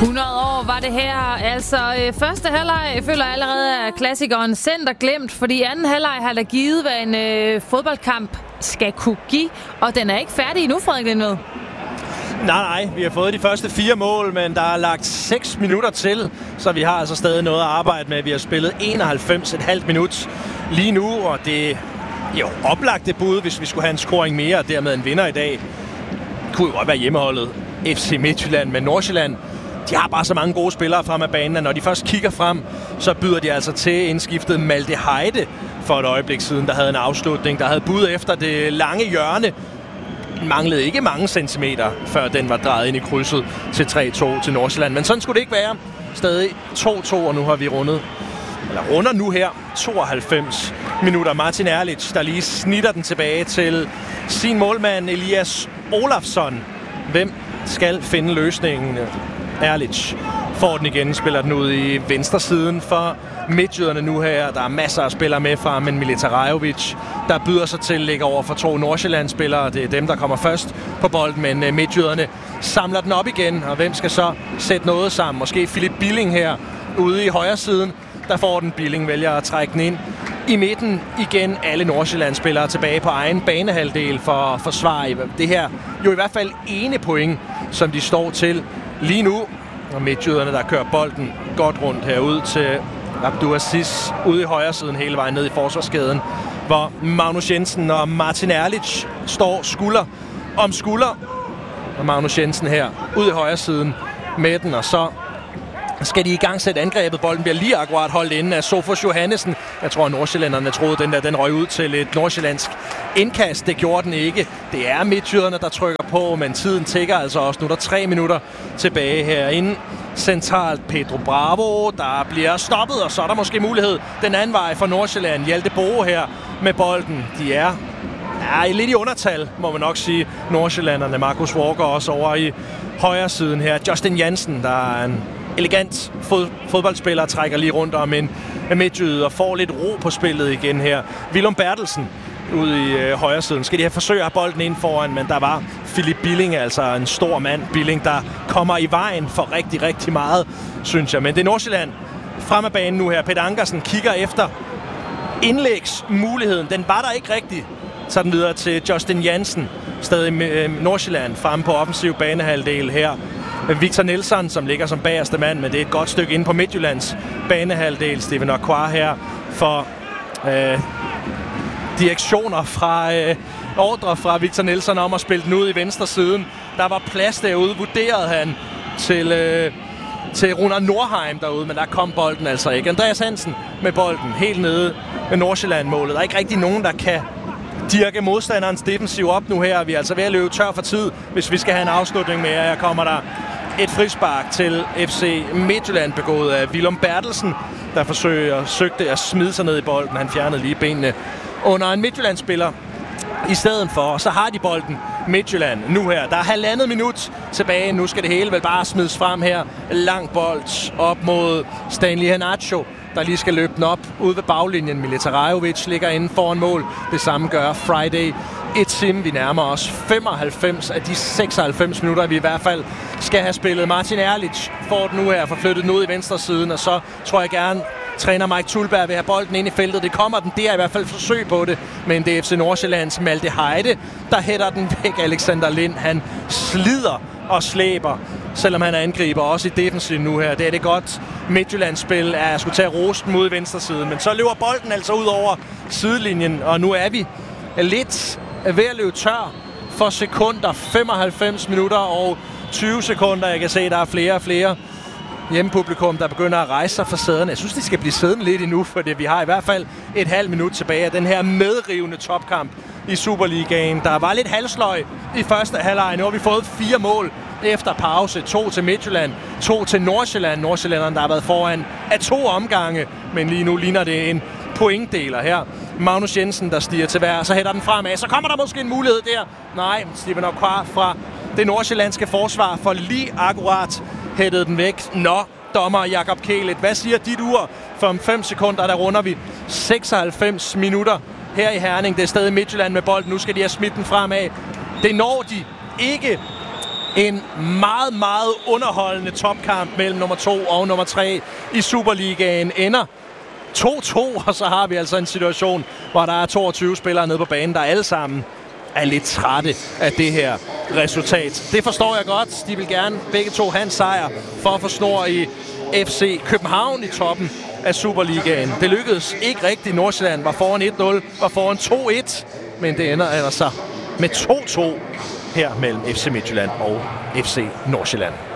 100 år var det her. Altså, første halvleg føler allerede af klassikeren center glemt, fordi anden halvleg har der givet, hvad en fodboldkamp skal kunne give, og den er ikke færdig endnu, Frederik Lindved. Nej, vi har fået de første 4 mål, men der er lagt 6 minutter til, så vi har altså stadig noget at arbejde med. Vi har spillet 91,5 minut lige nu, og det er jo oplagt det bud, hvis vi skulle have en scoring mere, og dermed en vinder i dag. Det kunne jo godt være hjemmeholdet FC Midtjylland, men Nordsjælland, de har bare så mange gode spillere frem af banen, og når de først kigger frem, så byder de altså til indskiftet Malte Heide for et øjeblik siden, der havde en afslutning, der havde bud efter det lange hjørne. Den manglede ikke mange centimeter, før den var drejet ind i krydset til 3-2 til Nordsjælland. Men sådan skulle det ikke være. Stadig 2-2, og nu har vi runder nu her 92 minutter. Martin Erlich, der lige snitter den tilbage til sin målmand Elias Olafsson. Hvem skal finde løsningen? Erlich får den igen, spiller den ud i venstre siden for midtjyderne nu her. Der er masser af spillere med fra, men Militarajovic, der byder sig til, ligger over for 2 Nordsjælland-spillere. Det er dem, der kommer først på bolden, men midtjyderne samler den op igen. Og hvem skal så sætte noget sammen? Måske Philip Billing her ude i højre siden. Der får den. Billing vælger at trække den ind i midten igen. Alle Nordsjælland-spillere tilbage på egen banehalvdel for at forsvare det her. Jo i hvert fald ene point, som de står til lige nu. Og midtjyderne, der kører bolden godt rundt herud til Abdou Aziz ude i højre siden hele vejen ned i forsvarskæden, hvor Magnus Jensen og Martin Erlich står skulder om skulder. Og Magnus Jensen her ude i højre siden med den, og så skal de i gang sætte angrebet. Bolden bliver lige akkurat holdt inde af Sofus Johannesen. Jeg tror, at nordsjællanderne troede, den røg ud til et nordsjællandsk indkast. Det gjorde den ikke. Det er midtjyderne, der trykker på, men tiden tikker altså også. Nu er der 3 minutter tilbage herinde. Centralt Pedro Bravo, der bliver stoppet, og så er der måske mulighed den anden vej for Nordsjælland. Hjalte Boe her med bolden. De er lidt i undertal, må man nok sige. Nordsjællanderne, Marcus Walker også over i højre siden her. Justin Jansen, der er en elegant fodboldspiller, trækker lige rundt om en midtjyde og får lidt ro på spillet igen her. Willum Bertelsen ude i højre siden. Skal de have forsøgt at have bolden ind foran, men der var Philip Billing, altså en stor mand. Billing, der kommer i vejen for rigtig, rigtig meget, synes jeg. Men det er Nordsjælland frem af banen nu her. Peter Ankersen kigger efter indlægsmuligheden. Den var der ikke rigtig. Så den videre til Justin Jansen, stadig Nordsjælland fremme på offensiv banehalvdel her. Victor Nielsen, som ligger som bagerste mand, men det er et godt stykke inde på Midtjyllands banehalvdel. Steven Aquar her for direktioner fra ordre fra Victor Nielsen om at spille den ud i venstre siden. Der var plads derude, vurderede han til Runar Nordheim derude, men der kom bolden altså ikke. Andreas Hansen med bolden helt nede med Nordsjælland-målet. Der er ikke rigtig nogen, der kan dirke modstanderens defensiv op nu her. Vi er altså ved at løbe tør for tid, hvis vi skal have en afslutning med. Her kommer der et frispark til FC Midtjylland, begået af Willum Bertelsen, der søgte at smide sig ned i bolden. Han fjernede lige benene under en Midtjylland-spiller i stedet for. Og så har de bolden Midtjylland nu her. Der er 1,5 minut tilbage. Nu skal det hele vel bare smides frem her. Lang bold op mod Stanley Henacho, der lige skal løbe den op ude ved baglinjen. Militarajovic ligger inde foran mål. Det samme gør Friday Etim. Vi nærmer os 95 af de 96 minutter, vi i hvert fald skal have spillet. Martin Erlich får den nu her, forflyttet den ud i venstre siden, og så tror jeg gerne, træner Mike Tulberg vil have bolden ind i feltet. Det kommer den. Det er i hvert fald forsøg på det. Men det er FC Nordsjællands Malte Heide, der hætter den væk. Alexander Lind, han slider og slæber, selvom han er angriber også i defensiven nu her. Det er det godt Midtjyllands-spil, at jeg skulle tage rosten ud i venstre siden. Men så løber bolden altså ud over sidelinjen, og nu er vi lidt ved at løbe tør for sekunder. 95 minutter og 20 sekunder. Jeg kan se, at der er flere og flere hjemmepublikum, der begynder at rejse sig fra sæderne. Jeg synes, de skal blive siddende lidt endnu, for vi har i hvert fald et halvt minut tilbage af den her medrivende topkamp i Superligaen. Der var lidt halsløg i første halvleg. Nu har vi fået 4 mål efter pause. 2 til Midtjylland, 2 til Nordsjælland. Nordsjællanderne, der har været foran af 2 omgange, men lige nu ligner det en pointdeler her. Magnus Jensen, der stiger til vejr, så hætter den fremad. Så kommer der måske en mulighed der. Nej, Steven Aquar fra det nordsjællandske forsvar for lige akkurat hættede den væk. Nå, dommer Jakob Kælet, hvad siger dit ur? For om 5 sekunder, der runder vi 96 minutter her i Herning. Det er stadig Midtjylland med bolden. Nu skal de have smidt den fremad. Det når de ikke En meget, meget underholdende topkamp mellem nummer 2 og nummer 3 i Superligaen ender 2-2, og så har vi altså en situation, hvor der er 22 spillere nede på banen, der alle sammen er lidt trætte af det her resultat. Det forstår jeg godt. De vil gerne begge to have en sejr for at få snor i FC København i toppen af Superligaen. Det lykkedes ikke rigtigt. Nordsjælland var foran 1-0, var foran 2-1, men det ender altså med 2-2 her mellem FC Midtjylland og FC Nordsjælland.